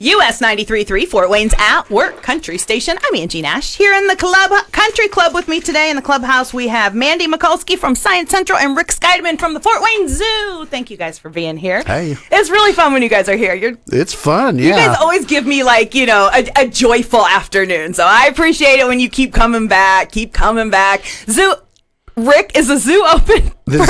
US 93.3, Fort Wayne's at work country station. I'm Angie Nash here in the country club. With me today in the clubhouse, we have Mandy Mikulski from Science Central and Rick Skidman from the Fort Wayne Zoo. Thank you guys for being here. Hey. It's really fun when you guys are here. It's fun, yeah. You guys always give me a joyful afternoon. So I appreciate it when you keep coming back. Zoo. Rick, is the zoo open? The